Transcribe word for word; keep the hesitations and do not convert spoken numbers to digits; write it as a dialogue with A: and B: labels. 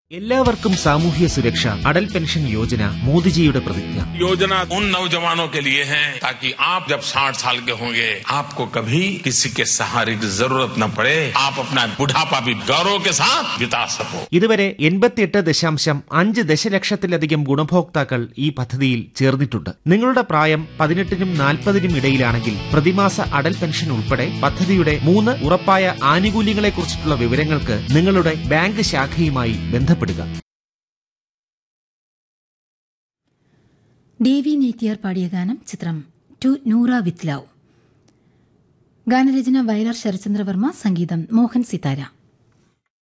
A: എല്ലാവർക്കും സാമൂഹ്യ സുരക്ഷ അടൽ പെൻഷൻ യോജന മോദിജിയുടെ പ്രതിജ്ഞ.
B: योजना उन नौजवानों के लिए है ताकि आप जब साठ साल के होंगे आपको कभी किसी के सहारे की जरूरत न पड़े, आप अपना बुढ़ापा भी गौरव के साथ बिता सको.
A: ഇതുവരെ എൺപത്തിയെട്ട് ദശാംശം അഞ്ച് ദശലക്ഷത്തിലധികം ഗുണഭോക്താക്കൾ ഈ പദ്ധതിയിൽ ചേർന്നിട്ടുണ്ട്. നിങ്ങളുടെ പ്രായം പതിനെട്ടിനും നാൽപ്പതിനും ഇടയിലാണെങ്കിൽ പ്രതിമാസ അടൽ പെൻഷൻ ഉൾപ്പെടെ പദ്ധതിയുടെ മൂന്ന് ഉറപ്പായ ആനുകൂല്യങ്ങളെക്കുറിച്ചിട്ടുള്ള വിവരങ്ങൾക്ക് നിങ്ങളുടെ ബാങ്ക് ശാഖയുമായി ബന്ധപ്പെടുക.
C: ദേവി നെയ്ത്തിയാർ പാടിയ ഗാനം ചിത്രം ടു നൂറ വിത്ത് ലവ്. ഗാനരചന വയലാർ ശരചന്ദ്രവർമ്മ, സംഗീതം മോഹൻ സിതാര.